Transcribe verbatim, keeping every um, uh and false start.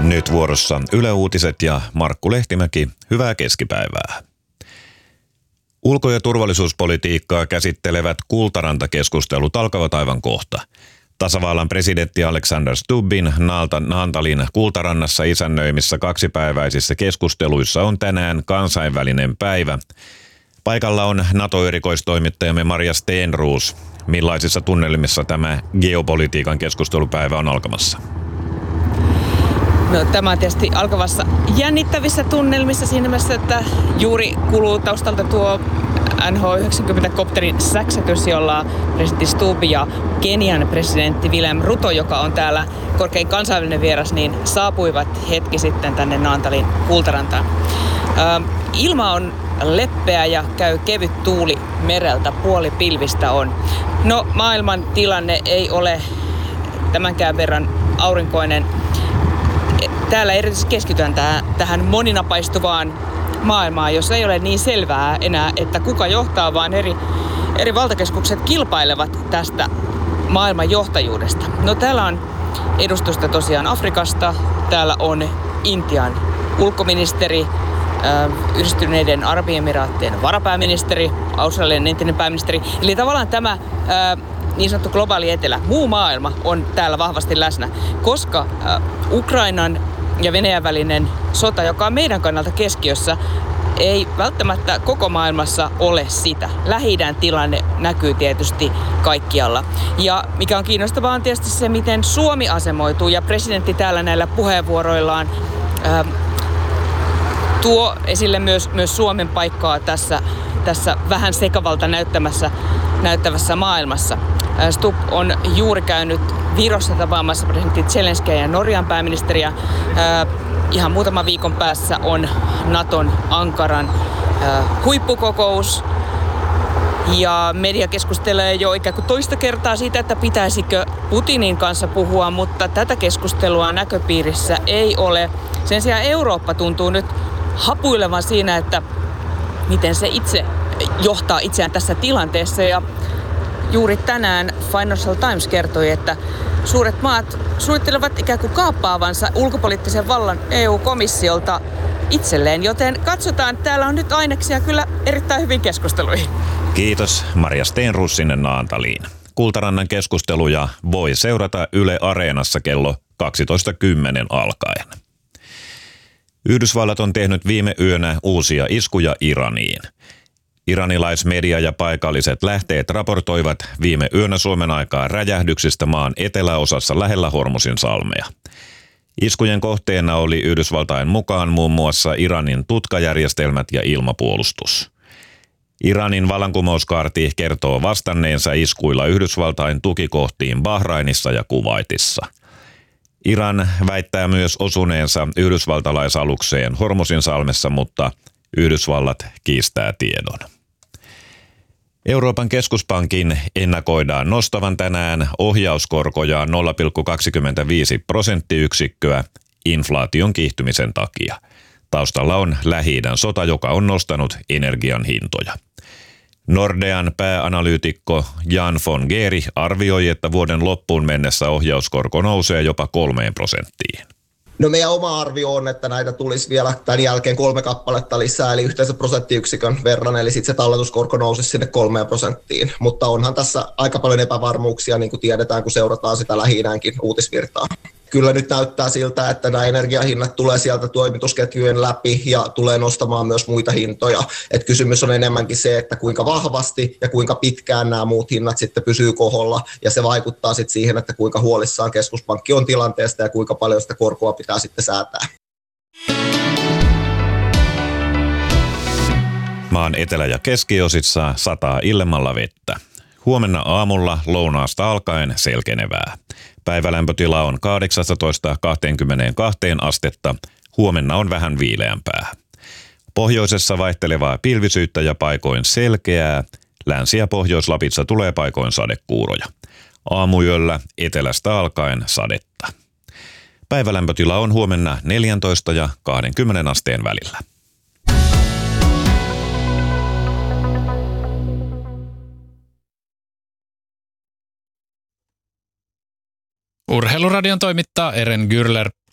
Nyt vuorossa Yle Uutiset ja Markku Lehtimäki, hyvää keskipäivää. Ulko- ja turvallisuuspolitiikkaa käsittelevät Kultaranta-keskustelut alkavat aivan kohta. Tasavallan presidentti Alexander Stubbin Naantalin Kultarannassa isännöimissä kaksipäiväisissä keskusteluissa on tänään kansainvälinen päivä. Paikalla on NATO-erikoistoimittajamme Maria Stenroos. Millaisissa tunnelmissa tämä geopolitiikan keskustelupäivä on alkamassa? No, tämä on tietysti alkavassa jännittävissä tunnelmissa siinä mielessä, että juuri kuluu taustalta tuo N H yhdeksänkymmentä-kopterin säksätys, jolla presidentti Stubb ja Kenian presidentti William Ruto, joka on täällä korkein kansainvälinen vieras, niin saapuivat hetki sitten tänne Naantalin Kultarantaan. Ö, ilma on leppeä ja käy kevyt tuuli mereltä, puoli pilvistä on. No, maailman tilanne ei ole tämänkään verran aurinkoinen. Täällä erityisesti keskitytään tähän, tähän moninapaistuvaan maailmaan, jossa ei ole niin selvää enää, että kuka johtaa, vaan eri, eri valtakeskukset kilpailevat tästä maailman johtajuudesta. No, täällä on edustusta tosiaan Afrikasta, täällä on Intian ulkoministeri, Yhdistyneiden Arabiemiraattien varapääministeri, Australian entinen pääministeri. Eli tavallaan tämä niin sanottu globaali etelä, muu maailma on täällä vahvasti läsnä, koska Ukrainan ja Venäjän välinen sota, joka on meidän kannalta keskiössä, ei välttämättä koko maailmassa ole sitä. Lähi-idän tilanne näkyy tietysti kaikkialla. Ja mikä on kiinnostavaa on tietysti se, miten Suomi asemoituu, ja presidentti täällä näillä puheenvuoroillaan ää, tuo esille myös, myös Suomen paikkaa tässä, tässä vähän sekavalta näyttämässä, näyttävässä maailmassa. Stubb on juuri käynyt Virossa tapaamassa presidentti Zelenskiä ja Norjan pääministeriä. Ihan muutaman viikon päässä on Naton Ankaran huippukokous. Ja media keskustelee jo ikään kuin toista kertaa siitä, että pitäisikö Putinin kanssa puhua, mutta tätä keskustelua näköpiirissä ei ole. Sen sijaan Eurooppa tuntuu nyt hapuilevan siinä, että miten se itse johtaa itseään tässä tilanteessa. Ja juuri tänään Financial Times kertoi, että suuret maat suunnittelevat ikään kuin kaappaavansa ulkopoliittisen vallan E U-komissiolta itselleen, joten katsotaan, täällä on nyt aineksia kyllä erittäin hyvin keskusteluihin. Kiitos Maria Stenroos sinne Naantaliin. Kultarannan keskusteluja voi seurata Yle Areenassa kello kaksitoista kymmenen alkaen. Yhdysvallat on tehnyt viime yönä uusia iskuja Iraniin. Iranilaismedia ja paikalliset lähteet raportoivat viime yönä Suomen aikaa räjähdyksistä maan eteläosassa lähellä Hormusin salmea. Iskujen kohteena oli Yhdysvaltain mukaan muun muassa Iranin tutkajärjestelmät ja ilmapuolustus. Iranin vallankumouskaarti kertoo vastanneensa iskuilla Yhdysvaltain tukikohtiin Bahrainissa ja Kuwaitissa. Iran väittää myös osuneensa yhdysvaltalaisalukseen Hormusin salmessa, mutta Yhdysvallat kiistää tiedon. Euroopan keskuspankin ennakoidaan nostavan tänään ohjauskorkojaan nolla pilkku kaksikymmentäviisi prosenttiyksikköä inflaation kiihtymisen takia. Taustalla on Lähi-idän sota, joka on nostanut energian hintoja. Nordean pääanalyytikko Jan von Geeri arvioi, että vuoden loppuun mennessä ohjauskorko nousee jopa kolmeen prosenttiin. No, meidän oma arvio on, että näitä tulisi vielä tämän jälkeen kolme kappaletta lisää, eli yhteensä prosenttiyksikön verran, eli sitten se talletuskorko nousisi sinne kolmeen prosenttiin. Mutta onhan tässä aika paljon epävarmuuksia, niin kuin tiedetään, kun seurataan sitä Lähi-idänkin uutisvirtaa. Kyllä nyt näyttää siltä, että nämä energiahinnat tulee sieltä toimitusketjujen läpi ja tulee nostamaan myös muita hintoja. Et kysymys on enemmänkin se, että kuinka vahvasti ja kuinka pitkään nämä muut hinnat sitten pysyy koholla. Ja se vaikuttaa sitten siihen, että kuinka huolissaan keskuspankki on tilanteesta ja kuinka paljon sitä korkoa pitää sitten säätää. Maan etelä- ja keskiosissa sataa ilmalla vettä. Huomenna aamulla lounaasta alkaen selkenevää. Päivälämpötila on kahdeksastatoista kaksikymmentäkaksi astetta, huomenna on vähän viileämpää. Pohjoisessa vaihtelevaa pilvisyyttä ja paikoin selkeää, Länsi- ja Pohjois-Lapissa tulee paikoin sadekuuroja. Aamuyöllä etelästä alkaen sadetta. Päivälämpötila on huomenna neljätoista ja kaksikymmentä asteen välillä. Urheiluradion toimittaa Eren Gürler.